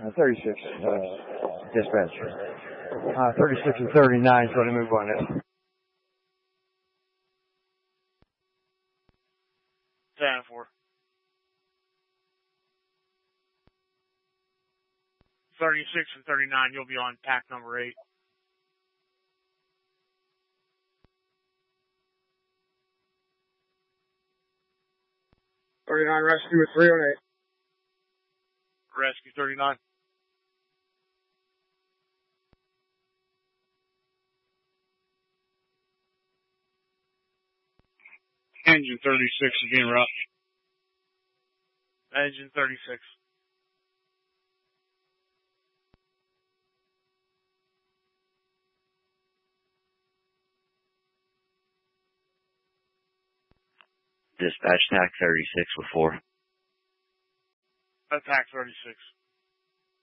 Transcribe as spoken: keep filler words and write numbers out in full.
Uh, thirty-six, uh, dispatch. Uh, thirty-six and thirty-nine, so to move on it. ten four. thirty-six and thirty-nine, you'll be on pack number eight. thirty-nine rescue with three on eight. Rescue thirty-nine. Engine thirty-six is being rough. Engine thirty-six. Dispatch, T A C thirty-six with four. Attack thirty-six.